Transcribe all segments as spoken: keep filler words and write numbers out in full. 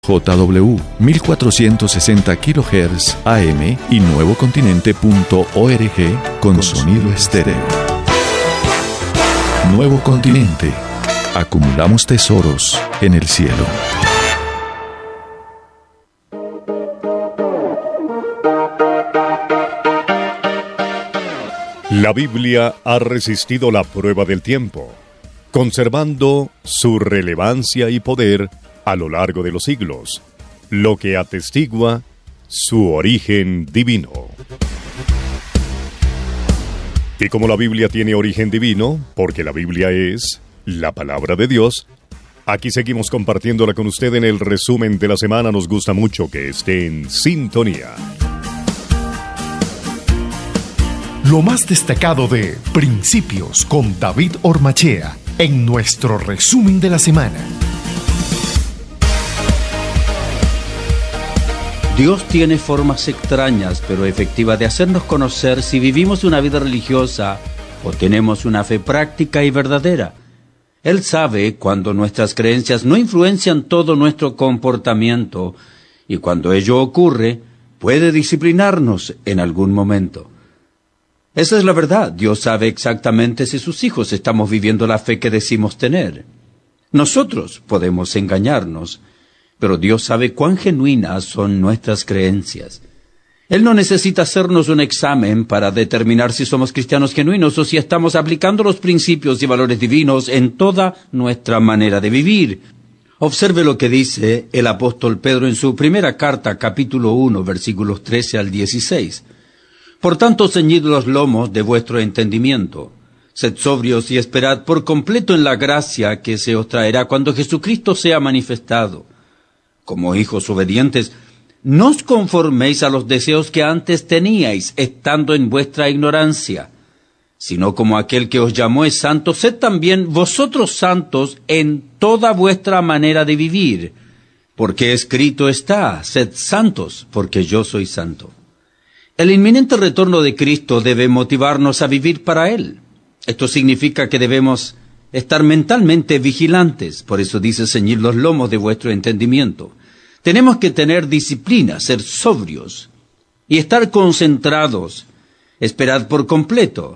J W mil cuatrocientos sesenta kilohertz A M y nuevo continente punto org con, con sonido estéreo. Nuevo Continente. Acumulamos tesoros en el cielo. La Biblia ha resistido la prueba del tiempo, conservando su relevancia y poder a lo largo de los siglos, lo que atestigua su origen divino. Y como la Biblia tiene origen divino, porque la Biblia es la palabra de Dios, aquí seguimos compartiéndola con usted en el resumen de la semana. Nos gusta mucho que esté en sintonía. Lo más destacado de Principios con David Ormachea en nuestro resumen de la semana. Dios tiene formas extrañas pero efectivas de hacernos conocer si vivimos una vida religiosa o tenemos una fe práctica y verdadera. Él sabe cuando nuestras creencias no influencian todo nuestro comportamiento y cuando ello ocurre, puede disciplinarnos en algún momento. Esa es la verdad. Dios sabe exactamente si sus hijos estamos viviendo la fe que decimos tener. Nosotros podemos engañarnos, pero Dios sabe cuán genuinas son nuestras creencias. Él no necesita hacernos un examen para determinar si somos cristianos genuinos o si estamos aplicando los principios y valores divinos en toda nuestra manera de vivir. Observe lo que dice el apóstol Pedro en su primera carta, capítulo uno, versículos trece al dieciséis. Por tanto, ceñid los lomos de vuestro entendimiento. Sed sobrios y esperad por completo en la gracia que se os traerá cuando Jesucristo sea manifestado. Como hijos obedientes, no os conforméis a los deseos que antes teníais, estando en vuestra ignorancia, sino como aquel que os llamó es santo, sed también vosotros santos en toda vuestra manera de vivir, porque escrito está, sed santos, porque yo soy santo. El inminente retorno de Cristo debe motivarnos a vivir para Él. Esto significa que debemos estar mentalmente vigilantes, por eso dice ceñid los lomos de vuestro entendimiento. Tenemos que tener disciplina, ser sobrios y estar concentrados, esperad por completo.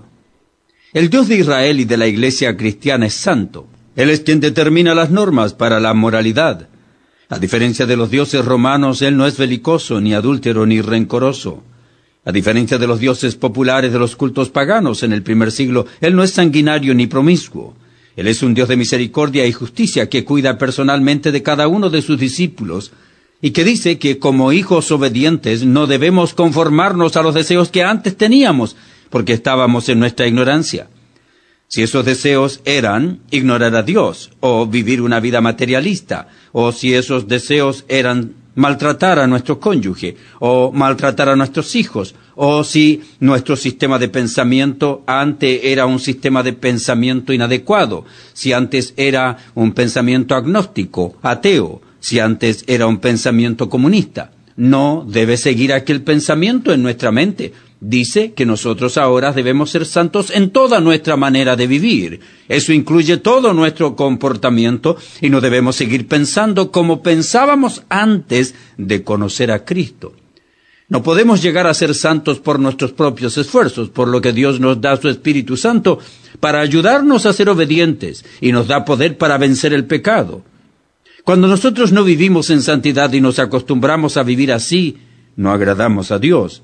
El Dios de Israel y de la Iglesia cristiana es santo. Él es quien determina las normas para la moralidad. A diferencia de los dioses romanos, Él no es belicoso, ni adúltero, ni rencoroso. A diferencia de los dioses populares de los cultos paganos en el primer siglo, Él no es sanguinario ni promiscuo. Él es un Dios de misericordia y justicia que cuida personalmente de cada uno de sus discípulos y que dice que como hijos obedientes no debemos conformarnos a los deseos que antes teníamos porque estábamos en nuestra ignorancia. Si esos deseos eran ignorar a Dios o vivir una vida materialista, o si esos deseos eran maltratar a nuestro cónyuge, o maltratar a nuestros hijos, o si nuestro sistema de pensamiento antes era un sistema de pensamiento inadecuado, si antes era un pensamiento agnóstico, ateo, si antes era un pensamiento comunista. No debe seguir aquel pensamiento en nuestra mente. Dice que nosotros ahora debemos ser santos en toda nuestra manera de vivir. Eso incluye todo nuestro comportamiento y no debemos seguir pensando como pensábamos antes de conocer a Cristo. No podemos llegar a ser santos por nuestros propios esfuerzos, por lo que Dios nos da su Espíritu Santo para ayudarnos a ser obedientes y nos da poder para vencer el pecado. Cuando nosotros no vivimos en santidad y nos acostumbramos a vivir así, no agradamos a Dios.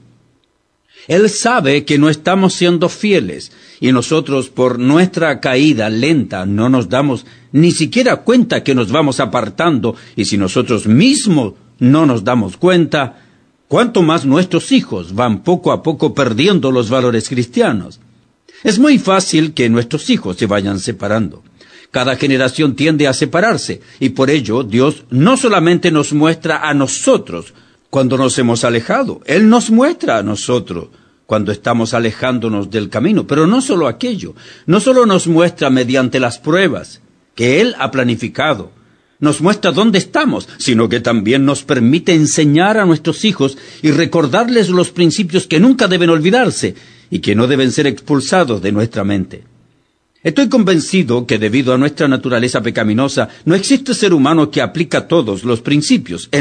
Él sabe que no estamos siendo fieles y nosotros por nuestra caída lenta no nos damos ni siquiera cuenta que nos vamos apartando, y si nosotros mismos no nos damos cuenta, ¿cuánto más nuestros hijos van poco a poco perdiendo los valores cristianos? Es muy fácil que nuestros hijos se vayan separando. Cada generación tiende a separarse y por ello Dios no solamente nos muestra a nosotros cuando nos hemos alejado, Él nos muestra a nosotros cuando estamos alejándonos del camino, pero no solo aquello, no solo nos muestra mediante las pruebas que Él ha planificado, nos muestra dónde estamos, sino que también nos permite enseñar a nuestros hijos y recordarles los principios que nunca deben olvidarse y que no deben ser expulsados de nuestra mente. Estoy convencido que debido a nuestra naturaleza pecaminosa, no existe ser humano que aplica todos los principios.